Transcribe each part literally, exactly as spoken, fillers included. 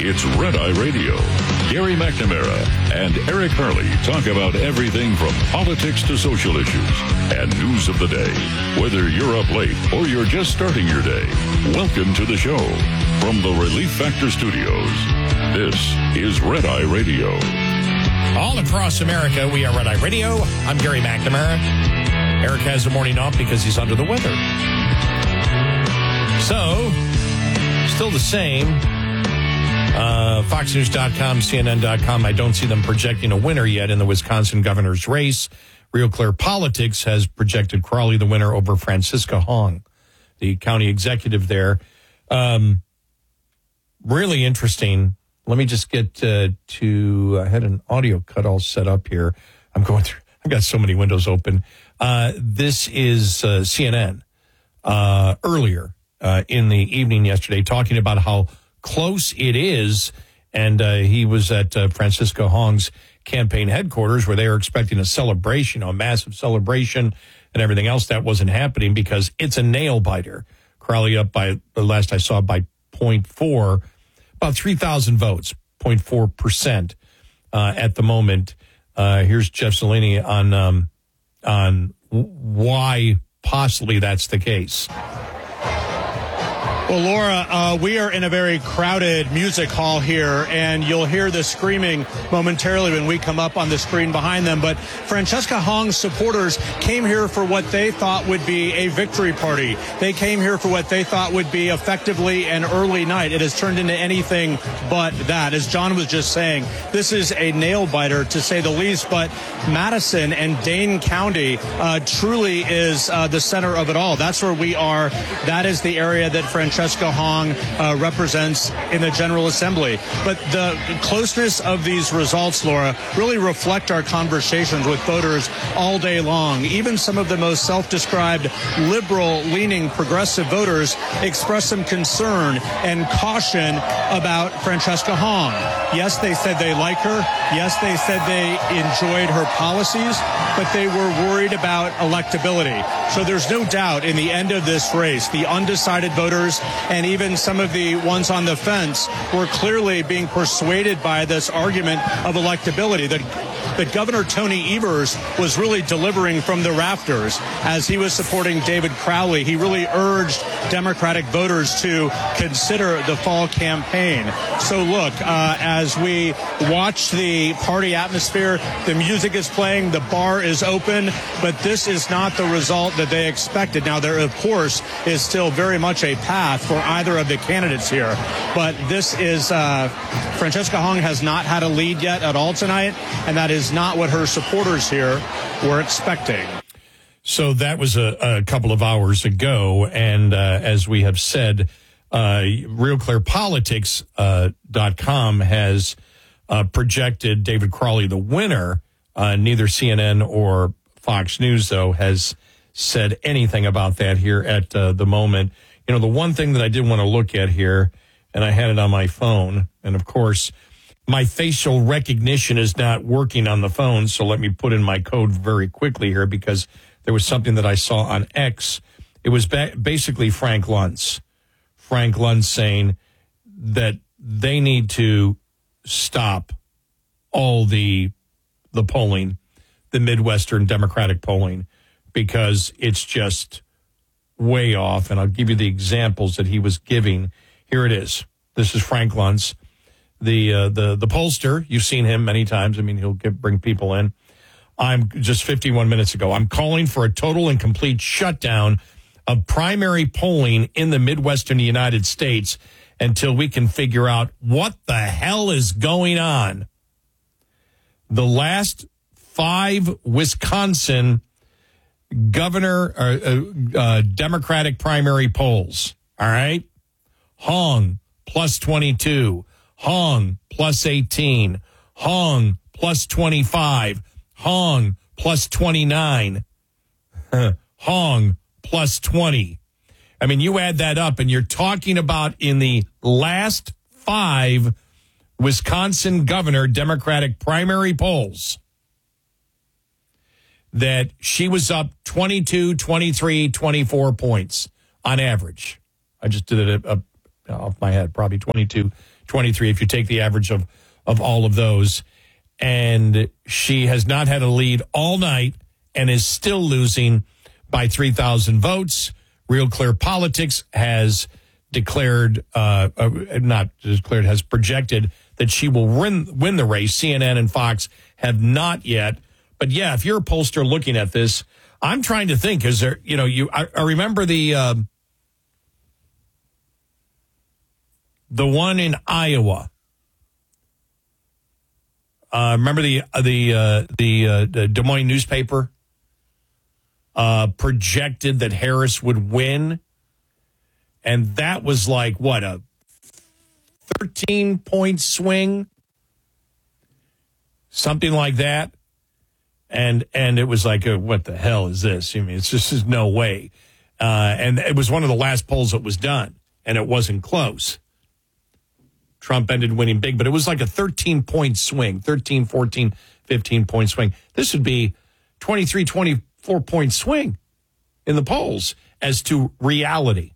It's Red Eye Radio. Gary McNamara and Eric Harley talk about everything from politics to social issues and news of the day. Whether you're up late or you're just starting your day, welcome to the show. From the Relief Factor Studios, this is Red Eye Radio. All across America, we are Red Eye Radio. I'm Gary McNamara. Eric has the morning off because he's under the weather. So, still the same. Uh, Fox News dot com, C N N dot com. I don't see them projecting a winner yet in the Wisconsin governor's race. Real Clear Politics has projected Crowley the winner over Francisca Hong, the county executive there. Um, really interesting. Let me just get uh, to, I had an audio cut all set up here. I'm going through, I've got so many windows open. Uh, this is uh, C N N uh, earlier uh, in the evening yesterday talking about how close it is. And uh, he was at uh, Francisca Hong's campaign headquarters where they were expecting a celebration, a massive celebration and everything else. That wasn't happening because it's a nail biter. Crowley up by, the last I saw, by zero point four, about three thousand votes, zero point four percent uh, at the moment. Uh, here's Jeff Zeleny on, um, on why possibly that's the case. Well, Laura, uh, we are in a very crowded music hall here, and you'll hear the screaming momentarily when we come up on the screen behind them. But Francisca Hong's supporters came here for what they thought would be a victory party. They came here for what they thought would be effectively an early night. It has turned into anything but that. As John was just saying, this is a nail biter, to say the least. But Madison and Dane County uh, truly is uh, the center of it all. That's where we are. That is the area that Francisca Francesca Hong uh, represents in the General Assembly. But the closeness of these results, Laura, really reflect our conversations with voters all day long. Even some of the most self-described liberal-leaning progressive voters express some concern and caution about Francesca Hong. Yes, they said they like her. Yes, they said they enjoyed her policies, but they were worried about electability. So there's no doubt in the end of this race, the undecided voters and even some of the ones on the fence were clearly being persuaded by this argument of electability, that that Governor Tony Evers was really delivering from the rafters as he was supporting David Crowley. He really urged Democratic voters to consider the fall campaign. So look, uh, as we watch the party atmosphere, the music is playing, the bar is open, but this is not the result that they expected. Now, there, of course, is still very much a path for either of the candidates here, but this is, uh, Francesca Hong has not had a lead yet at all tonight, and that is not what her supporters here were expecting. So that was a, a couple of hours ago, and uh, as we have said, uh, Real Clear Politics uh, dot com has uh, projected David Crowley the winner. Uh, neither C N N or Fox News, though, has said anything about that here at uh, the moment. You know, the one thing that I did want to look at here, and I had it on my phone, and of course, my facial recognition is not working on the phone, so let me put in my code very quickly here because there was something that I saw on X. It was ba- basically Frank Luntz. Frank Luntz saying that they need to stop all the the polling, the Midwestern Democratic polling, because it's just way off. And I'll give you the examples that he was giving. Here it is. This is Frank Luntz. The uh, the the pollster, you've seen him many times. I mean, he'll get, bring people in. I'm just fifty-one minutes ago. I'm calling for a total and complete shutdown of primary polling in the Midwestern United States until we can figure out what the hell is going on. The last five Wisconsin governor uh, uh, uh, Democratic primary polls. All right, Hong plus twenty-two. Hong plus eighteen, Hong plus twenty-five, Hong plus twenty-nine, Hong plus twenty. I mean, you add that up and you're talking about in the last five Wisconsin governor Democratic primary polls that she was up twenty-two, twenty-three, twenty-four points on average. I just did it a, a off my head, probably twenty-two, twenty-three if you take the average of, of all of those. And she has not had a lead all night and is still losing by three thousand votes. Real Clear Politics has declared, uh, uh, not declared, has projected that she will win, win the race. C N N and Fox have not yet. But yeah, if you're a pollster looking at this, I'm trying to think, is there, you know, you, I, I remember the, uh, the one in Iowa. Uh, remember the, uh, the, uh, the, uh, the Des Moines newspaper, uh, projected that Harris would win. And that was like, what, a thirteen point swing? Something like that. And and it was like, uh, what the hell is this? I mean, it's just there's no way. Uh, and it was one of the last polls that was done, and it wasn't close. Trump ended winning big, but it was like a thirteen point swing, thirteen, fourteen, fifteen point swing. This would be twenty-three, twenty-four point swing in the polls as to reality.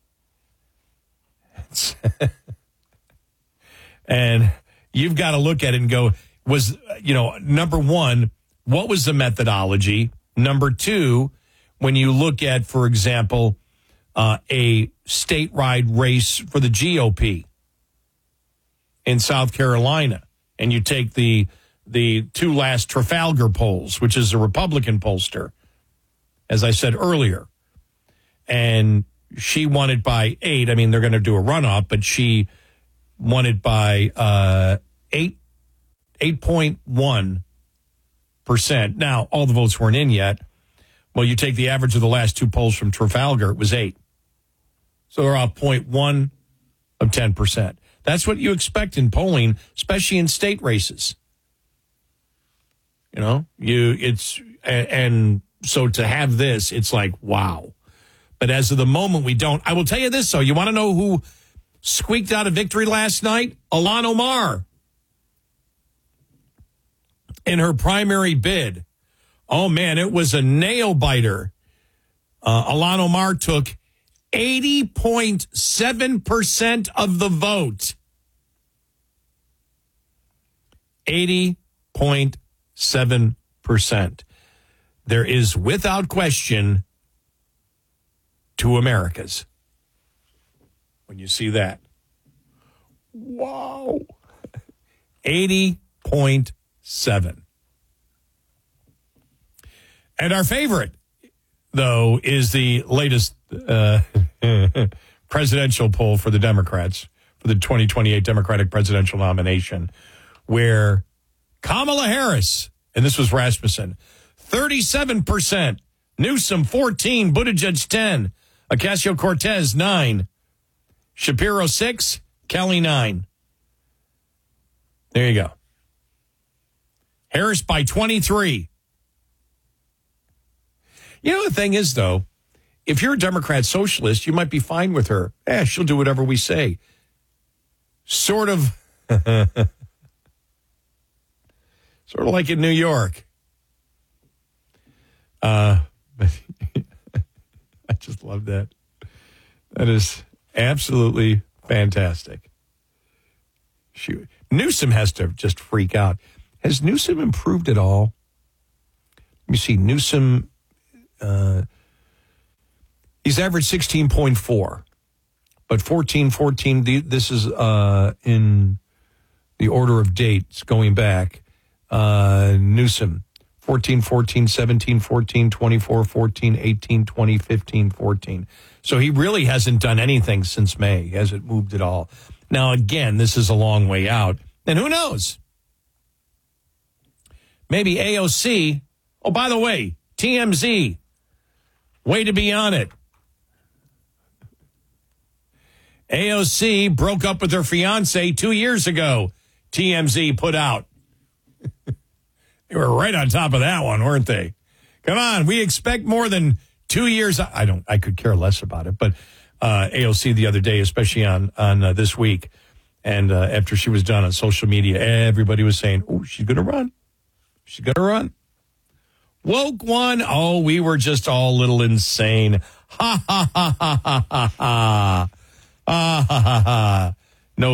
And you've got to look at it and go, was, you know, number one, what was the methodology? Number two, when you look at, for example, uh, a statewide race for the G O P in South Carolina, and you take the the two last Trafalgar polls, which is a Republican pollster, as I said earlier, and she won it by eight. I mean, they're going to do a runoff, but she won it by uh, eight, eight point one percent. Now, all the votes weren't in yet. Well, you take the average of the last two polls from Trafalgar, it was eight. So they're off zero point one of ten percent. That's what you expect in polling, especially in state races. You know, you it's and, and so to have this, it's like, wow. But as of the moment, we don't. I will tell you this, though. You want to know who squeaked out a victory last night? Ilhan Omar. In her primary bid. Oh, man, it was a nail-biter. Uh, Ilhan Omar took eighty point seven percent of the vote. eighty point seven percent. There is, without question, two Americas. When you see that. Wow. eighty point seven. And our favorite, though, is the latest uh, presidential poll for the Democrats, for the twenty twenty-eight Democratic presidential nomination, where Kamala Harris, and this was Rasmussen, thirty-seven percent, Newsom fourteen, Buttigieg ten, Ocasio-Cortez nine, Shapiro six, Kelly nine. There you go. Harris by twenty-three. You know, the thing is, though, if you're a Democrat socialist, you might be fine with her. Eh, she'll do whatever we say. Sort of. Sort of like in New York. Uh, but I just love that. That is absolutely fantastic. She, Newsom has to just freak out. Has Newsom improved at all? Let me see. Newsom, uh, he's averaged sixteen point four, but fourteen fourteen, this is uh, in the order of dates going back. Uh, Newsom, fourteen fourteen, seventeen fourteen, twenty-four fourteen, eighteen twenty, fifteen fourteen. So he really hasn't done anything since May. He hasn't moved at all. Now, again, this is a long way out. And who knows? Maybe A O C. Oh, by the way, T M Z. Way to be on it. A O C broke up with her fiance two years ago. T M Z put out. They were right on top of that one, weren't they? Come on, we expect more than two years. I don't. I could care less about it, but uh, A O C the other day, especially on on uh, this week, and uh, after she was done on social media, everybody was saying, "Oh, she's going to run. She's going to run." Woke one. Oh, we were just all a little insane. Ha ha ha ha ha ha ha. Ah, ha, ha, ha.